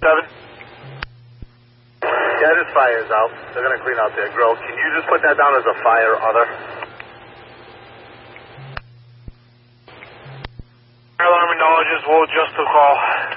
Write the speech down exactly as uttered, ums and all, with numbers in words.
Seven. Yeah, this fire's out. They're going to clean out their grill. Can you just put that down as a fire other? Alarm acknowledges. We'll adjust the call.